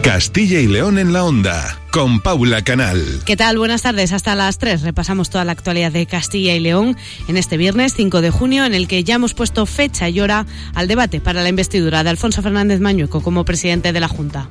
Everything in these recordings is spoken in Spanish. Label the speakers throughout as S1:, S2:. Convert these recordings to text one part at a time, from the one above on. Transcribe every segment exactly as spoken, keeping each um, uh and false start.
S1: Castilla y León en la Onda, con Paula Canal.
S2: ¿Qué tal? Buenas tardes. Hasta las tres repasamos toda la actualidad de Castilla y León en este viernes cinco de junio, en el que ya hemos puesto fecha y hora al debate para la investidura de Alfonso Fernández Mañueco como presidente de la Junta.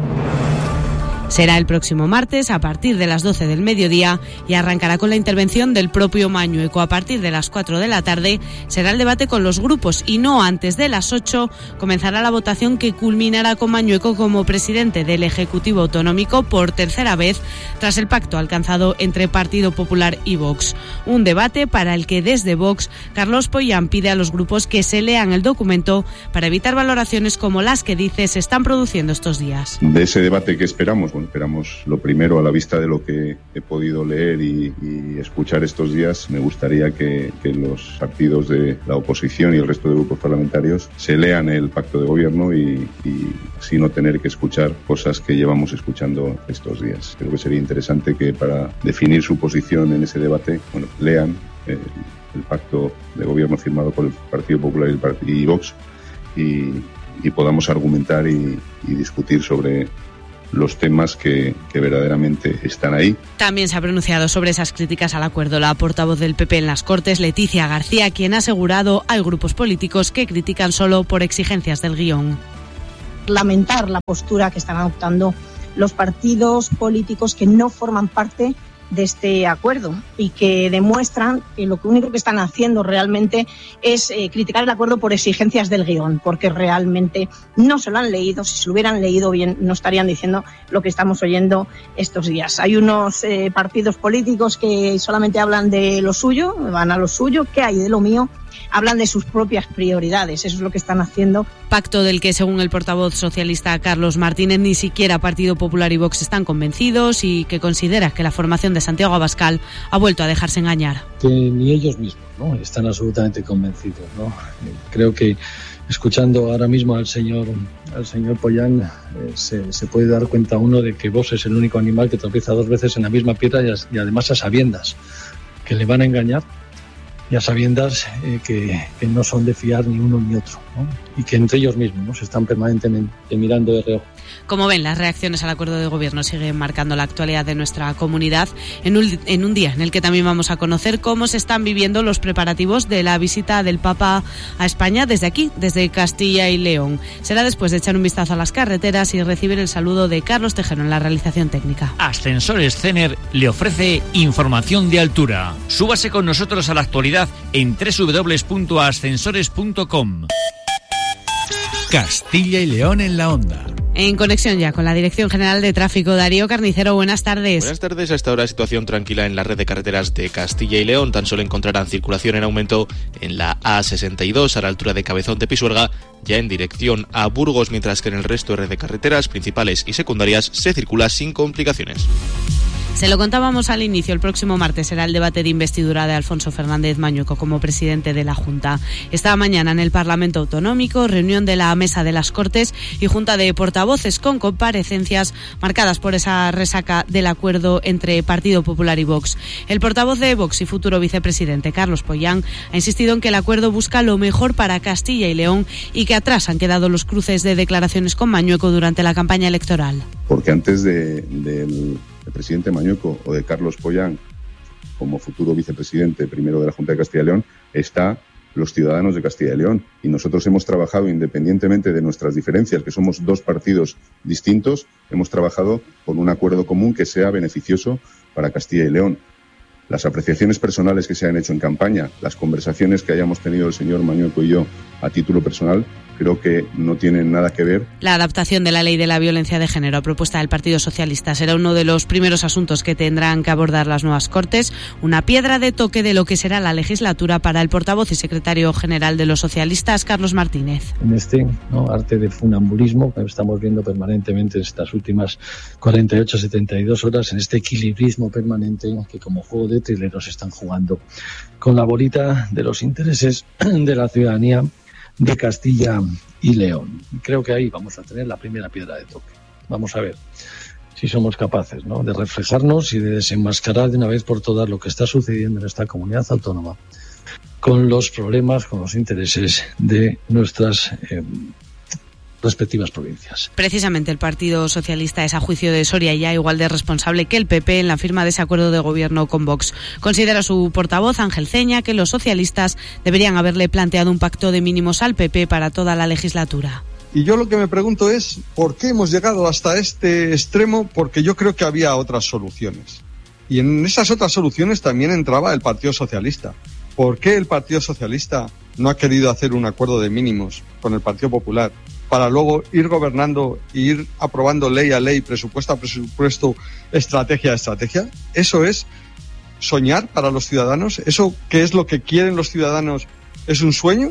S2: Será el próximo martes a partir de las doce del mediodía y arrancará con la intervención del propio Mañueco. A partir de las cuatro de la tarde será el debate con los grupos y no antes de las ocho comenzará la votación que culminará con Mañueco como presidente del Ejecutivo Autonómico por tercera vez tras el pacto alcanzado entre Partido Popular y Vox. Un debate para el que desde Vox Carlos Pollán pide a los grupos que se lean el documento para evitar valoraciones como las que dice se están produciendo estos días.
S3: De ese debate que esperamos, bueno, esperamos lo primero a la vista de lo que he podido leer y, y escuchar estos días. Me gustaría que, que los partidos de la oposición y el resto de grupos parlamentarios se lean el pacto de gobierno y, y así no tener que escuchar cosas que llevamos escuchando estos días. Creo que sería interesante que para definir su posición en ese debate, bueno, lean el, el pacto de gobierno firmado por el Partido Popular y, el Partido, y Vox y, y podamos argumentar y, y discutir sobre los temas que, que verdaderamente están ahí.
S2: También se ha pronunciado sobre esas críticas al acuerdo la portavoz del P P en las Cortes, Leticia García, quien ha asegurado hay grupos políticos que critican solo por exigencias del guión.
S4: Lamentar la postura que están adoptando los partidos políticos que no forman parte de este acuerdo y que demuestran que lo único que están haciendo realmente es eh, criticar el acuerdo por exigencias del guión, porque realmente no se lo han leído. Si se lo hubieran leído bien no estarían diciendo lo que estamos oyendo estos días. Hay unos eh, partidos políticos que solamente hablan de lo suyo, van a lo suyo, ¿qué hay de lo mío? Hablan de sus propias prioridades, eso es lo que están haciendo.
S2: Pacto del que, según el portavoz socialista Carlos Martínez, ni siquiera Partido Popular y Vox están convencidos y que considera que la formación de Santiago Abascal ha vuelto a dejarse engañar.
S5: Que ni ellos mismos, ¿no?, están absolutamente convencidos, ¿no? Creo que escuchando ahora mismo al señor al señor Pollán eh, se, se puede dar cuenta uno de que Vox es el único animal que tropieza dos veces en la misma piedra y, a, y además a sabiendas que le van a engañar. Y a sabiendas eh, que, que no son de fiar ni uno ni otro, ¿no? Y que entre ellos mismos, ¿no?, se están permanentemente mirando de reojo.
S2: Como ven, las reacciones al acuerdo de gobierno siguen marcando la actualidad de nuestra comunidad en un, en un día en el que también vamos a conocer cómo se están viviendo los preparativos de la visita del Papa a España desde aquí, desde Castilla y León. Será después de echar un vistazo a las carreteras y recibir el saludo de Carlos Tejero en la realización técnica.
S6: Ascensores Cener le ofrece información de altura. Súbase con nosotros a la actualidad en doble u doble u doble u punto ascensores punto com.
S1: Castilla y León en la Onda.
S2: En conexión ya con la Dirección General de Tráfico, Darío Carnicero, buenas tardes.
S7: Buenas tardes. A esta hora situación tranquila en la red de carreteras de Castilla y León. Tan solo encontrarán circulación en aumento en la A sesenta y dos a la altura de Cabezón de Pisuerga, ya en dirección a Burgos, mientras que en el resto de red de carreteras principales y secundarias se circula sin complicaciones.
S2: Se lo contábamos al inicio, el próximo martes será el debate de investidura de Alfonso Fernández Mañueco como presidente de la Junta. Esta mañana en el Parlamento Autonómico, reunión de la Mesa de las Cortes y Junta de Portavoces con comparecencias marcadas por esa resaca del acuerdo entre Partido Popular y Vox. El portavoz de Vox y futuro vicepresidente, Carlos Pollán, ha insistido en que el acuerdo busca lo mejor para Castilla y León y que atrás han quedado los cruces de declaraciones con Mañueco durante la campaña electoral.
S3: Porque antes de, del... el presidente Mañueco o de Carlos Pollán como futuro vicepresidente primero de la Junta de Castilla y León está los ciudadanos de Castilla y León, y nosotros hemos trabajado independientemente de nuestras diferencias, que somos dos partidos distintos, hemos trabajado con un acuerdo común que sea beneficioso para Castilla y León. Las apreciaciones personales que se han hecho en campaña, las conversaciones que hayamos tenido el señor Mañueco y yo a título personal, creo que no tienen nada que ver.
S2: La adaptación de la ley de la violencia de género a propuesta del Partido Socialista será uno de los primeros asuntos que tendrán que abordar las nuevas Cortes, una piedra de toque de lo que será la legislatura para el portavoz y secretario general de los socialistas, Carlos Martínez.
S5: En este, ¿no?, arte de funambulismo que estamos viendo permanentemente en estas últimas cuarenta y ocho a setenta y dos horas, en este equilibrismo permanente que como juego de trileros están jugando con la bolita de los intereses de la ciudadanía de Castilla y León. Creo que ahí vamos a tener la primera piedra de toque. Vamos a ver si somos capaces, ¿no?, de reflejarnos y de desenmascarar de una vez por todas lo que está sucediendo en esta comunidad autónoma con los problemas, con los intereses de nuestras eh, respectivas provincias.
S2: Precisamente el Partido Socialista es, a juicio de Soria, ya igual de responsable que el P P en la firma de ese acuerdo de gobierno con Vox. Considera su portavoz, Ángel Ceña, que los socialistas deberían haberle planteado un pacto de mínimos al P P para toda la legislatura.
S8: Y yo lo que me pregunto es, ¿por qué hemos llegado hasta este extremo? Porque yo creo que había otras soluciones. Y en esas otras soluciones también entraba el Partido Socialista. ¿Por qué el Partido Socialista no ha querido hacer un acuerdo de mínimos con el Partido Popular para luego ir gobernando e ir aprobando ley a ley, presupuesto a presupuesto, estrategia a estrategia? ¿Eso es soñar para los ciudadanos? ¿Eso qué es lo que quieren los ciudadanos? ¿Es un sueño?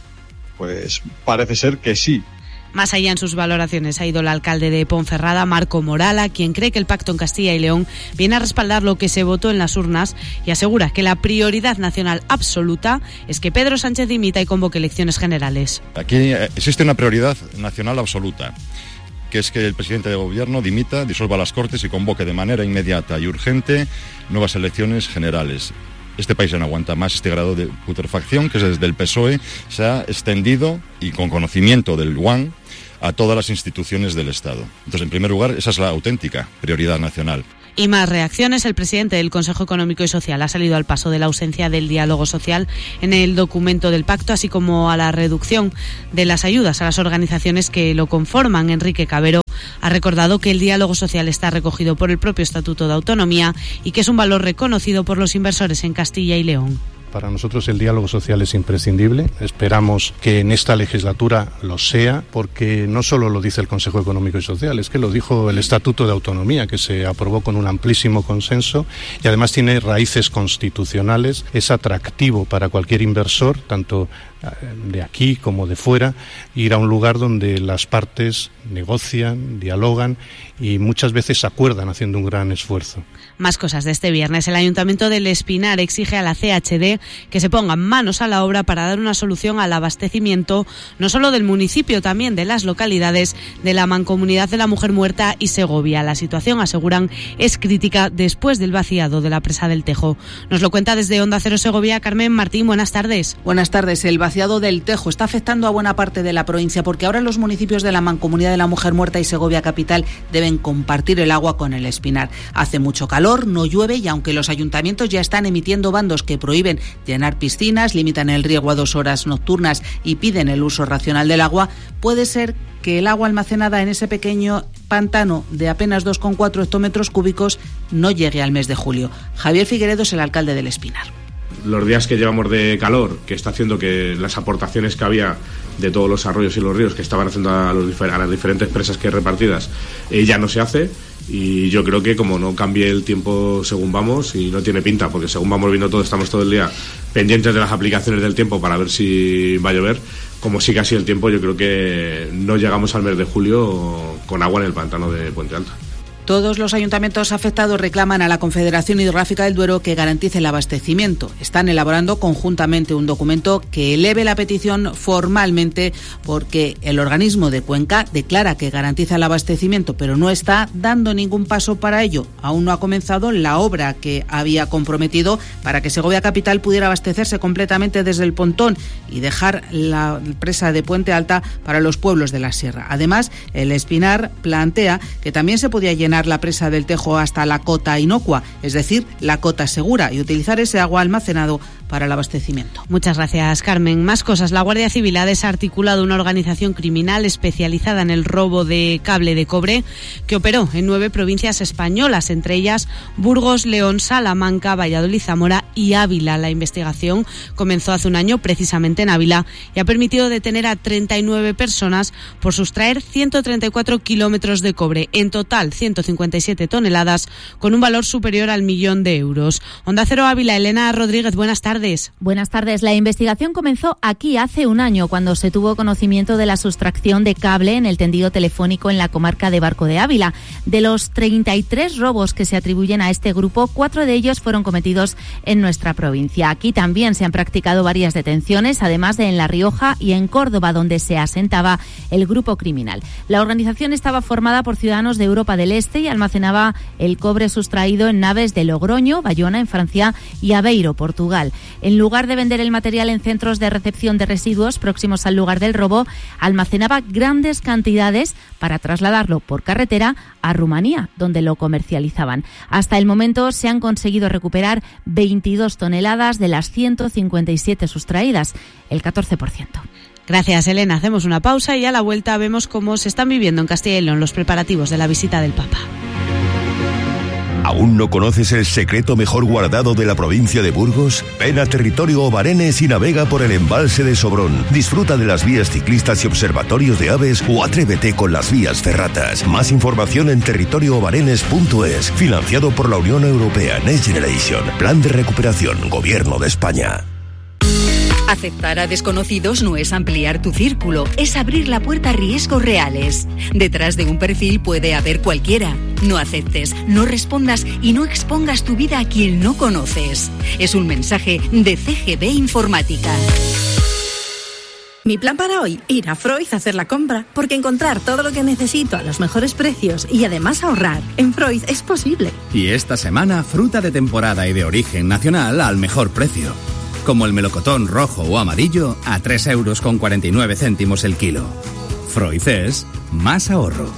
S8: Pues parece ser que sí.
S2: Más allá en sus valoraciones ha ido el alcalde de Ponferrada, Marco Morala, quien cree que el pacto en Castilla y León viene a respaldar lo que se votó en las urnas y asegura que la prioridad nacional absoluta es que Pedro Sánchez dimita y convoque elecciones generales.
S9: Aquí existe una prioridad nacional absoluta, que es que el presidente de gobierno dimita, disuelva las Cortes y convoque de manera inmediata y urgente nuevas elecciones generales. Este país ya no aguanta más este grado de putrefacción que desde el P S O E se ha extendido, y con conocimiento del U A N, a todas las instituciones del Estado. Entonces, en primer lugar, esa es la auténtica prioridad nacional.
S2: Y más reacciones. El presidente del Consejo Económico y Social ha salido al paso de la ausencia del diálogo social en el documento del pacto, así como a la reducción de las ayudas a las organizaciones que lo conforman. Enrique Cabero ha recordado que el diálogo social está recogido por el propio Estatuto de Autonomía y que es un valor reconocido por los inversores en Castilla y León.
S10: Para nosotros el diálogo social es imprescindible. Esperamos que en esta legislatura lo sea, porque no solo lo dice el Consejo Económico y Social, es que lo dijo el Estatuto de Autonomía, que se aprobó con un amplísimo consenso y además tiene raíces constitucionales. Es atractivo para cualquier inversor, tanto de aquí como de fuera, ir a un lugar donde las partes negocian, dialogan y muchas veces acuerdan haciendo un gran esfuerzo.
S2: Más cosas de este viernes. El Ayuntamiento del Espinar exige a la C H D que se pongan manos a la obra para dar una solución al abastecimiento no solo del municipio, también de las localidades de la Mancomunidad de la Mujer Muerta y Segovia. La situación, aseguran, es crítica después del vaciado de la presa del Tejo. Nos lo cuenta desde Onda Cero Segovia Carmen Martín. Buenas tardes.
S11: Buenas tardes. El vaciado del Tejo está afectando a buena parte de la provincia porque ahora los municipios de la Mancomunidad de la Mujer Muerta y Segovia Capital deben compartir el agua con el Espinar. Hace mucho calor, no llueve y aunque los ayuntamientos ya están emitiendo bandos que prohíben llenar piscinas, limitan el riego a dos horas nocturnas y piden el uso racional del agua, puede ser que el agua almacenada en ese pequeño pantano de apenas dos coma cuatro hectómetros cúbicos no llegue al mes de julio. Javier Figueredo es el alcalde del Espinar.
S12: Los días que llevamos de calor, que está haciendo que las aportaciones que había de todos los arroyos y los ríos que estaban haciendo a, los, a las diferentes presas que hay repartidas, eh, ya no se hace. Y yo creo que como no cambie el tiempo según vamos, y no tiene pinta, porque según vamos viendo todo, estamos todo el día pendientes de las aplicaciones del tiempo para ver si va a llover. Como sigue así el tiempo, yo creo que no llegamos al mes de julio con agua en el pantano de Puente Alto.
S11: Todos los ayuntamientos afectados reclaman a la Confederación Hidrográfica del Duero que garantice el abastecimiento. Están elaborando conjuntamente un documento que eleve la petición formalmente porque el organismo de Cuenca declara que garantiza el abastecimiento, pero no está dando ningún paso para ello. Aún no ha comenzado la obra que había comprometido para que Segovia Capital pudiera abastecerse completamente desde el Pontón y dejar la presa de Puente Alta para los pueblos de la sierra. Además, el Espinar plantea que también se podía llenar la presa del Tejo hasta la cota inocua, es decir, la cota segura, y utilizar ese agua almacenado para el abastecimiento.
S2: Muchas gracias, Carmen. Más cosas. La Guardia Civil ha desarticulado una organización criminal especializada en el robo de cable de cobre que operó en nueve provincias españolas, entre ellas Burgos, León, Salamanca, Valladolid, Zamora y Ávila. La investigación comenzó hace un año precisamente en Ávila y ha permitido detener a treinta y nueve personas por sustraer ciento treinta y cuatro kilómetros de cobre. En total, ciento cincuenta y siete toneladas con un valor superior al millón de euros. Onda Cero Ávila, Elena Rodríguez, buenas tardes.
S13: Buenas tardes. La investigación comenzó aquí hace un año cuando se tuvo conocimiento de la sustracción de cable en el tendido telefónico en la comarca de Barco de Ávila. De los treinta y tres robos que se atribuyen a este grupo, cuatro de ellos fueron cometidos en nuestra provincia. Aquí también se han practicado varias detenciones, además de en La Rioja y en Córdoba, donde se asentaba el grupo criminal. La organización estaba formada por ciudadanos de Europa del Este y almacenaba el cobre sustraído en naves de Logroño, Bayona en Francia y Aveiro, Portugal. En lugar de vender el material en centros de recepción de residuos próximos al lugar del robo, almacenaba grandes cantidades para trasladarlo por carretera a Rumanía, donde lo comercializaban. Hasta el momento se han conseguido recuperar veintidós toneladas de las ciento cincuenta y siete sustraídas, el catorce por ciento.
S2: Gracias, Elena. Hacemos una pausa y a la vuelta vemos cómo se están viviendo en Castilla y León los preparativos de la visita del Papa.
S14: ¿Aún no conoces el secreto mejor guardado de la provincia de Burgos? Ven a Territorio Obarenes y navega por el embalse de Sobrón. Disfruta de las vías ciclistas y observatorios de aves o atrévete con las vías ferratas. Más información en territorio obarenes punto es. Financiado por la Unión Europea Next Generation. Plan de recuperación. Gobierno de España.
S15: Aceptar a desconocidos no es ampliar tu círculo, es abrir la puerta a riesgos reales. Detrás de un perfil puede haber cualquiera. No aceptes, no respondas y no expongas tu vida a quien no conoces. Es un mensaje de C G B Informática.
S16: Mi plan para hoy, ir a Freud a hacer la compra, porque encontrar todo lo que necesito a los mejores precios y además ahorrar en Freud es posible.
S17: Y esta semana, fruta de temporada y de origen nacional al mejor precio. Como el melocotón rojo o amarillo a tres euros con cuarenta y nueve céntimos el kilo. Freud es más ahorro.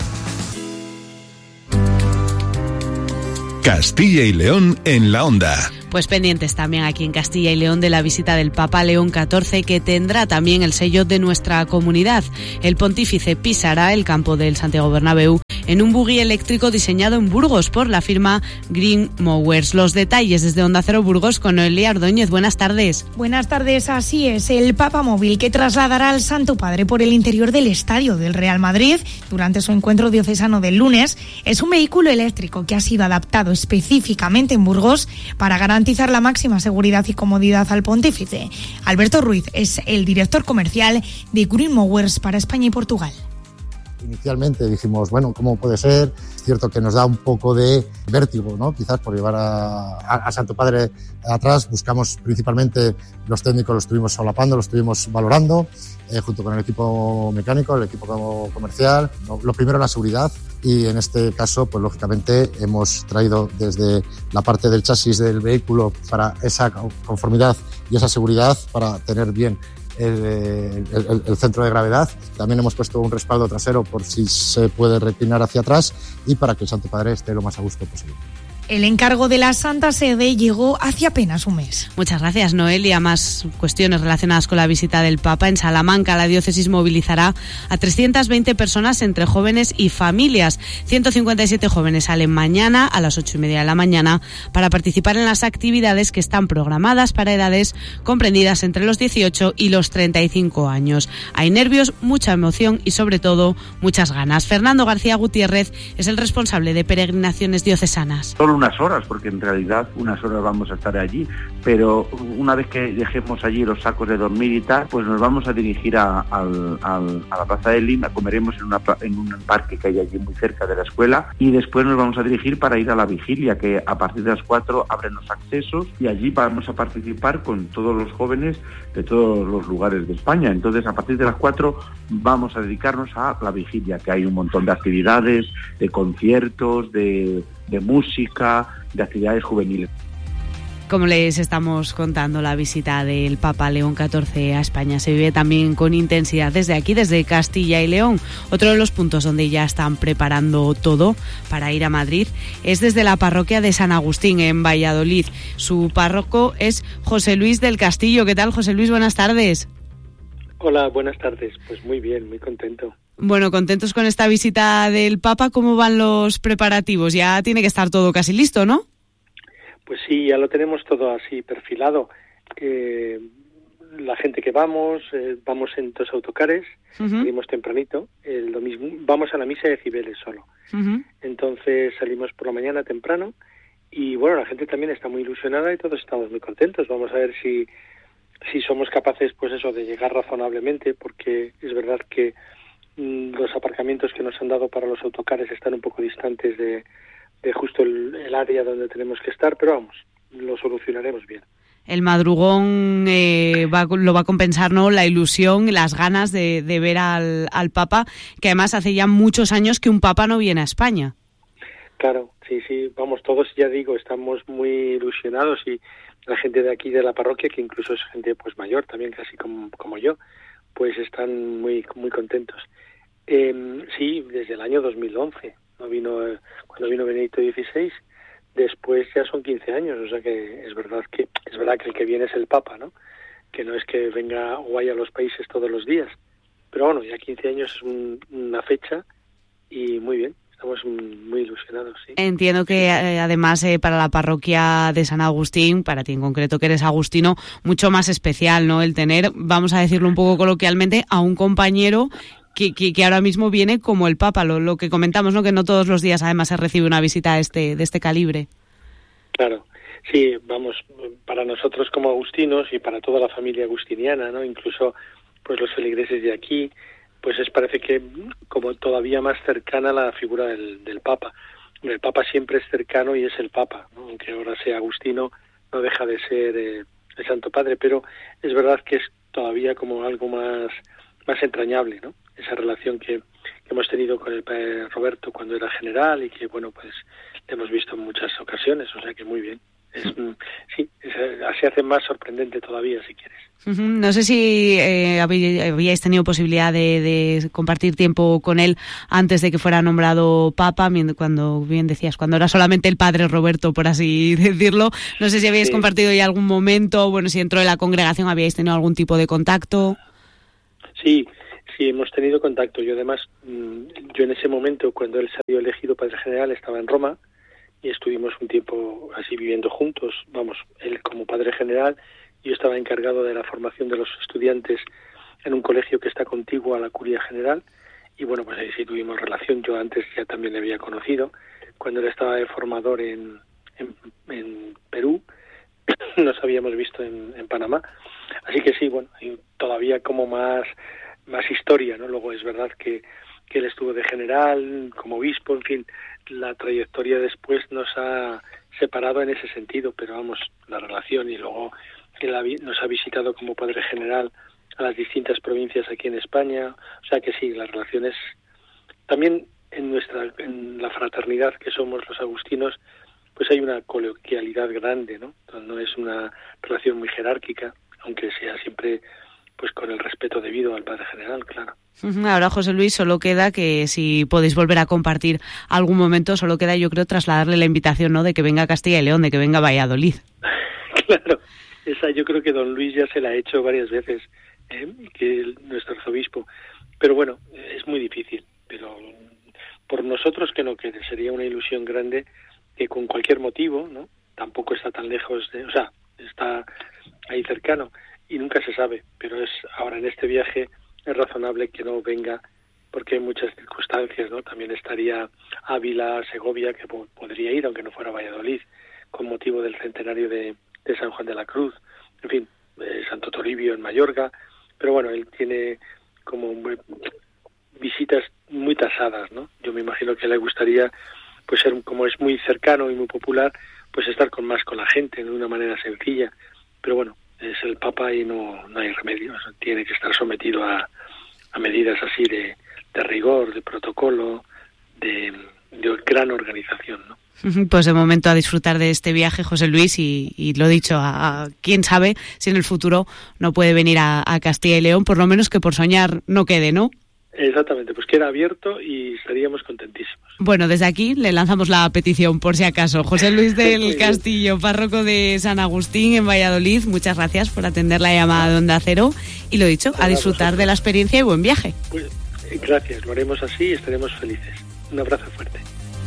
S1: Castilla y León en la onda.
S2: Pues pendientes también aquí en Castilla y León de la visita del Papa León catorce, que tendrá también el sello de nuestra comunidad. El pontífice pisará el campo del Santiago Bernabéu en un buggy eléctrico diseñado en Burgos por la firma Green Mowers. Los detalles desde Onda Cero Burgos con Noelia Ordóñez. Buenas tardes.
S18: Buenas tardes, así es. El Papa Móvil, que trasladará al Santo Padre por el interior del estadio del Real Madrid durante su encuentro diocesano del lunes, es un vehículo eléctrico que ha sido adaptado específicamente en Burgos para garantizar garantizar la máxima seguridad y comodidad al pontífice. Alberto Ruiz es el director comercial de Green Mowers para España y Portugal.
S19: Inicialmente dijimos, bueno, ¿cómo puede ser? Es cierto que nos da un poco de vértigo, ¿no? Quizás por llevar a, a, a Santo Padre atrás. Buscamos principalmente, los técnicos los estuvimos solapando, los estuvimos valorando, eh, junto con el equipo mecánico, el equipo comercial. Lo, lo primero, la seguridad. Y en este caso, pues lógicamente hemos traído desde la parte del chasis del vehículo para esa conformidad y esa seguridad para tener bien el, el, el centro de gravedad. También hemos puesto un respaldo trasero por si se puede reclinar hacia atrás y para que el Santo Padre esté lo más a gusto posible.
S18: El encargo de la Santa Sede llegó hace apenas un mes.
S2: Muchas gracias, Noelia. Más cuestiones relacionadas con la visita del Papa. En Salamanca, la diócesis movilizará a trescientas veinte personas entre jóvenes y familias. ciento cincuenta y siete jóvenes salen mañana a las ocho y media de la mañana para participar en las actividades que están programadas para edades comprendidas entre los dieciocho y los treinta y cinco años. Hay nervios, mucha emoción y sobre todo muchas ganas. Fernando García Gutiérrez es el responsable de peregrinaciones diocesanas.
S20: Solo unas horas, porque en realidad unas horas vamos a estar allí, pero una vez que dejemos allí los sacos de dormir y tal, pues nos vamos a dirigir a, al, al, a la Plaza de Lima, comeremos en, una, en un parque que hay allí muy cerca de la escuela y después nos vamos a dirigir para ir a la vigilia, que a partir de las cuatro abren los accesos y allí vamos a participar con todos los jóvenes de todos los lugares de España. Entonces, a partir de las cuatro vamos a dedicarnos a la vigilia, que hay un montón de actividades, de conciertos, de de música, de actividades juveniles.
S2: Como les estamos contando, la visita del Papa León catorce a España se vive también con intensidad desde aquí, desde Castilla y León. Otro de los puntos donde ya están preparando todo para ir a Madrid es desde la parroquia de San Agustín, en Valladolid. Su párroco es José Luis del Castillo. ¿Qué tal, José Luis? Buenas tardes.
S21: Hola, buenas tardes. Pues muy bien, muy contento.
S2: Bueno, contentos con esta visita del Papa. ¿Cómo van los preparativos? Ya tiene que estar todo casi listo, ¿no?
S21: Pues sí, ya lo tenemos todo así perfilado. Eh, la gente que vamos, eh, vamos en dos autocares, uh-huh. Salimos tempranito, el domingo, vamos a la misa de Cibeles solo. Uh-huh. Entonces salimos por la mañana temprano y bueno, la gente también está muy ilusionada y todos estamos muy contentos. Vamos a ver si, si somos capaces, pues eso, de llegar razonablemente, porque es verdad que los aparcamientos que nos han dado para los autocares están un poco distantes de, de justo el, el área donde tenemos que estar, pero vamos, lo solucionaremos bien.
S2: El madrugón eh, va, lo va a compensar, ¿no?, la ilusión y las ganas de, de ver al, al Papa, que además hace ya muchos años que un Papa no viene a España.
S21: Claro, sí, sí, vamos, todos, ya digo, estamos muy ilusionados y la gente de aquí de la parroquia, que incluso es gente pues mayor también, casi como, como yo, pues están muy muy contentos. Eh, sí, desde el año dos mil once, no vino eh, cuando vino Benedicto dieciséis, después ya son quince años, o sea que es verdad que es verdad que el que viene es el Papa, ¿no? Que no es que venga o vaya a los países todos los días, pero bueno, ya quince años es un, una fecha y muy bien. Estamos muy ilusionados, sí.
S2: Entiendo que eh, además eh, para la parroquia de San Agustín, para ti en concreto que eres agustino, mucho más especial, ¿no? El tener, vamos a decirlo un poco coloquialmente, a un compañero que, que, que ahora mismo viene como el Papa, lo, lo que comentamos, ¿no? Que no todos los días además se recibe una visita de este, de este calibre.
S21: Claro, sí, vamos, para nosotros como agustinos y para toda la familia agustiniana, ¿no? Incluso pues los feligreses de aquí, pues es parece que como todavía más cercana la figura del, del Papa. El Papa siempre es cercano y es el Papa, ¿no? Aunque ahora sea agustino, no deja de ser eh, el Santo Padre, pero es verdad que es todavía como algo más más entrañable, ¿no? Esa relación que, que hemos tenido con el Padre Roberto cuando era general y que, bueno, pues le hemos visto en muchas ocasiones, o sea que muy bien. Es, sí, es, se hace más sorprendente todavía, si quieres.
S2: Uh-huh. No sé si eh, habíais tenido posibilidad de, de compartir tiempo con él antes de que fuera nombrado Papa, cuando bien decías, cuando era solamente el Padre Roberto, por así decirlo. No sé si habíais sí. compartido ya algún momento, bueno, si dentro de la congregación habíais tenido algún tipo de contacto.
S21: Sí, sí, hemos tenido contacto. Yo además, yo en ese momento, cuando él se había elegido Padre General, estaba en Roma y estuvimos un tiempo así viviendo juntos, vamos, él como Padre General, yo estaba encargado de la formación de los estudiantes en un colegio que está contiguo a la Curia General, y bueno, pues ahí sí tuvimos relación. Yo antes ya también le había conocido, cuando él estaba de formador en, en, en Perú, nos habíamos visto en, en Panamá, así que sí, bueno, hay todavía como más, más historia, ¿no? Luego es verdad que, que él estuvo de general, como obispo, en fin, la trayectoria después nos ha separado en ese sentido, pero vamos, la relación, y luego él ha, nos ha visitado como Padre General a las distintas provincias aquí en España, o sea que sí, las relaciones también en nuestra, en la fraternidad que somos los agustinos, pues hay una coloquialidad grande, ¿no? No es una relación muy jerárquica, aunque sea siempre pues con el respeto debido al Padre General, claro.
S2: Ahora, José Luis, solo queda que si podéis volver a compartir algún momento, solo queda, yo creo, trasladarle la invitación, ¿no?, de que venga a Castilla y León, de que venga a Valladolid.
S21: Claro, esa yo creo que don Luis ya se la ha hecho varias veces, ¿eh? Que el, nuestro arzobispo. Pero bueno, es muy difícil, pero por nosotros que no quede, sería una ilusión grande que con cualquier motivo, ¿no?, tampoco está tan lejos de, o sea, está ahí cercano, y nunca se sabe, pero es ahora en este viaje es razonable que no venga porque hay muchas circunstancias, ¿no? También estaría Ávila, Segovia, que po- podría ir, aunque no fuera Valladolid, con motivo del centenario de, de San Juan de la Cruz, en fin, eh, Santo Toribio en Mallorca, pero bueno, él tiene como muy, visitas muy tasadas, ¿no? Yo me imagino que le gustaría, pues ser, como es muy cercano y muy popular, pues estar con más con la gente, de una manera sencilla, pero bueno, es el Papa y no, no hay remedio, o sea, tiene que estar sometido a, a medidas así de, de rigor, de protocolo, de, de gran organización, ¿no?
S2: Pues de momento a disfrutar de este viaje, José Luis, y, y lo dicho, a, a quién sabe si en el futuro no puede venir a, a Castilla y León, por lo menos que por soñar no quede, ¿no?
S21: Exactamente, pues queda abierto y estaríamos contentísimos.
S2: Bueno, desde aquí le lanzamos la petición, por si acaso. José Luis del Castillo, párroco de San Agustín en Valladolid, muchas gracias por atender la llamada de Onda Cero, y lo dicho, a disfrutar de la experiencia y buen viaje.
S21: Pues, gracias, lo haremos así y estaremos felices. Un abrazo fuerte.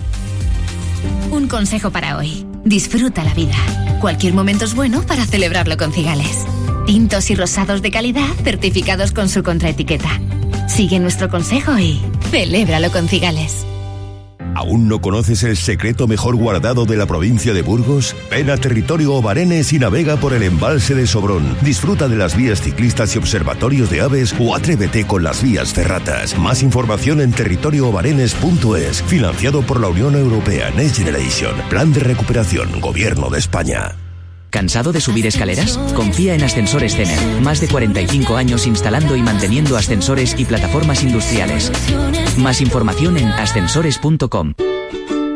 S15: Un consejo para hoy. Disfruta la vida. Cualquier momento es bueno para celebrarlo con Cigales. Tintos y rosados de calidad certificados con su contraetiqueta. Sigue nuestro consejo y celébralo con Cigales.
S14: ¿Aún no conoces el secreto mejor guardado de la provincia de Burgos? Ven a Territorio Obarenes y navega por el embalse de Sobrón. Disfruta de las vías ciclistas y observatorios de aves o atrévete con las vías ferratas. Más información en territorio obarenes punto es. Financiado por la Unión Europea Next Generation. Plan de recuperación. Gobierno de España.
S4: ¿Cansado de subir escaleras? Confía en Ascensores Cener. Más de cuarenta y cinco años instalando y manteniendo ascensores y plataformas industriales. Más información en ascensores punto com.